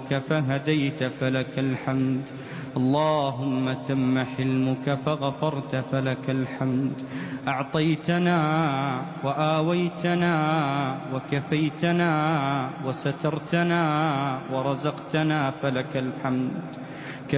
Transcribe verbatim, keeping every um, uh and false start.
فضلك فهديت فلك الحمد. اللهم تم حلمك فغفرت فلك الحمد. أعطيتنا وآويتنا وكفيتنا وسترتنا ورزقتنا فلك الحمد.